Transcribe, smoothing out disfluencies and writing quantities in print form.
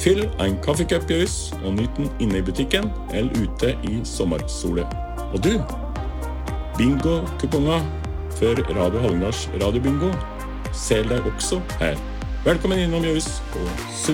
Fyll en kaffekopp Jøys og nyt den inne i butikken eller ute i sommersolet. Og du, bingo-kuponger for Radio Hallingdals radiobingo selger deg også her. Velkommen innom Jøys og